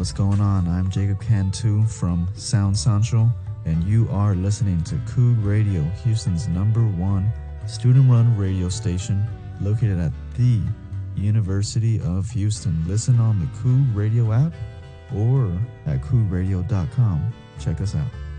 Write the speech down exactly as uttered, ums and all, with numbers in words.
what's going on? I'm Jacob Cantu from Sound Central, and you are listening to Coog Radio, Houston's number one student-run radio station located at the University of Houston. Listen on the Coog Radio app or at coog radio dot com. Check us out.